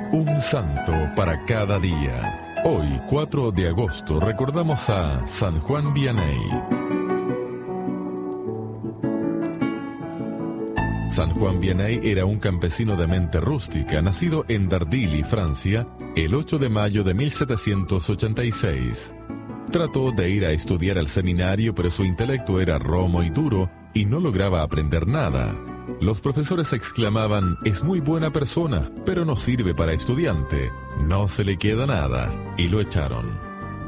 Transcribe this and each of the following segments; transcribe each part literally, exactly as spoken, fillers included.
Un santo para cada día. Hoy, cuatro de agosto, recordamos a San Juan Vianney. San Juan Vianney era un campesino de mente rústica, nacido en Dardilly, Francia, el ocho de mayo de mil setecientos ochenta y seis. Trató de ir a estudiar al seminario, pero su intelecto era romo y duro y no lograba aprender nada. Los profesores exclamaban: es muy buena persona, pero no sirve para estudiante, no se le queda nada, y lo echaron.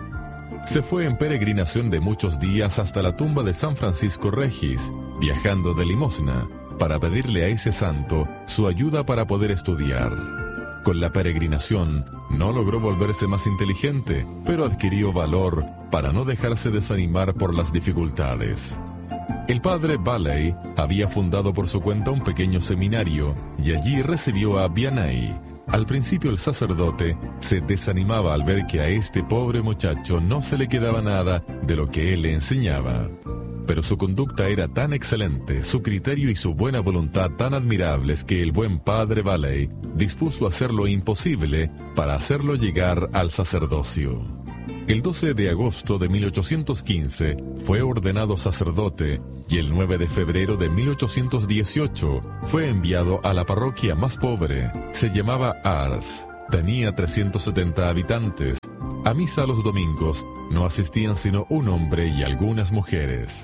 Se fue en peregrinación de muchos días hasta la tumba de San Francisco Regis, viajando de limosna, para pedirle a ese santo su ayuda para poder estudiar. Con la peregrinación, no logró volverse más inteligente, pero adquirió valor para no dejarse desanimar por las dificultades. El padre Valley había fundado por su cuenta un pequeño seminario y allí recibió a Vianney. Al principio el sacerdote se desanimaba al ver que a este pobre muchacho no se le quedaba nada de lo que él le enseñaba. Pero su conducta era tan excelente, su criterio y su buena voluntad tan admirables que el buen padre Valley dispuso hacer lo imposible para hacerlo llegar al sacerdocio. El doce de agosto de mil ochocientos quince fue ordenado sacerdote y el nueve de febrero de mil ochocientos dieciocho fue enviado a la parroquia más pobre. Se llamaba Ars, tenía trescientos setenta habitantes. A misa los domingos no asistían sino un hombre y algunas mujeres.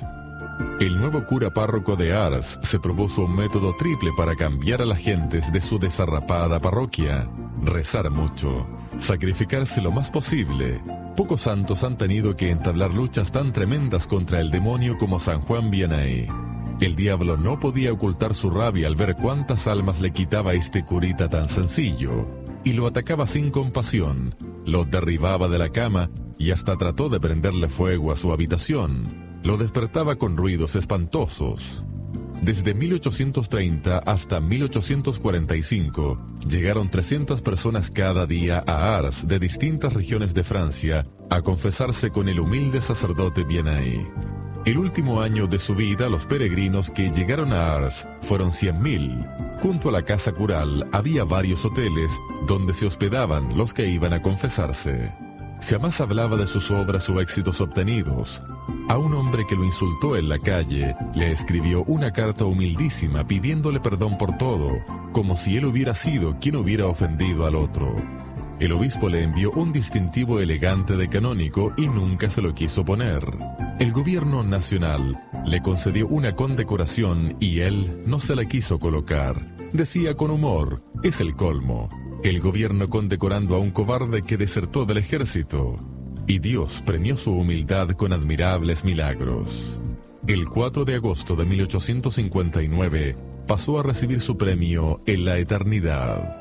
El nuevo cura párroco de Ars se propuso un método triple para cambiar a las gentes de su desarrapada parroquia: rezar mucho, sacrificarse lo más posible. Pocos santos han tenido que entablar luchas tan tremendas contra el demonio como San Juan Vianney. El diablo no podía ocultar su rabia al ver cuántas almas le quitaba este curita tan sencillo, y lo atacaba sin compasión, lo derribaba de la cama y hasta trató de prenderle fuego a su habitación. Lo despertaba con ruidos espantosos. Desde mil ochocientos treinta hasta mil ochocientos cuarenta y cinco, llegaron trescientas personas cada día a Ars de distintas regiones de Francia a confesarse con el humilde sacerdote Vianney. El último año de su vida, los peregrinos que llegaron a Ars fueron cien mil. Junto a la casa cural había varios hoteles donde se hospedaban los que iban a confesarse. Jamás hablaba de sus obras o éxitos obtenidos. A un hombre que lo insultó en la calle, le escribió una carta humildísima pidiéndole perdón por todo, como si él hubiera sido quien hubiera ofendido al otro. El obispo le envió un distintivo elegante de canónigo y nunca se lo quiso poner. El gobierno nacional le concedió una condecoración y él no se la quiso colocar. Decía con humor: es el colmo. El gobierno condecorando a un cobarde que desertó del ejército. Y Dios premió su humildad con admirables milagros. El cuatro de agosto de mil ochocientos cincuenta y nueve pasó a recibir su premio en la eternidad.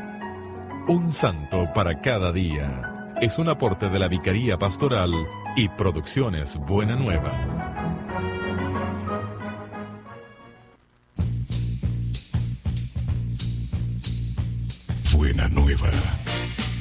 Un santo para cada día. Es un aporte de la Vicaría Pastoral y Producciones Buena Nueva. Buena Nueva.